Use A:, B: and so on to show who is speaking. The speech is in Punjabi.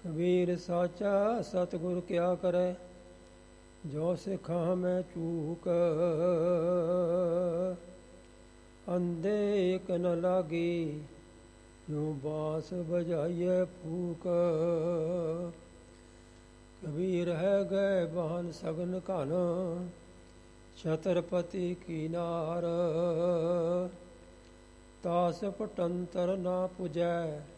A: ਕਬੀਰ ਸਾਚਾ ਸਤਿਗੁਰ ਕਿਆ ਕਰੈ, ਜੋ ਸਿਖਾਂ ਮੈਂ ਚੂਕ। ਅੰਧੇ ਇਕ ਨ ਲਾਗੀ, ਜੋ ਬਾਂਸ ਬਜਾਈਏ ਫੂਕ। ਕਬੀਰ ਹੈ ਗਏ ਬਹਨ ਸਗਨ ਘਨ, ਛਤਰਪਤੀ ਕੀ ਨਾਰ। ਤਾਸ ਪਟੰਤਰ ਨਾ ਪੁਜੈ,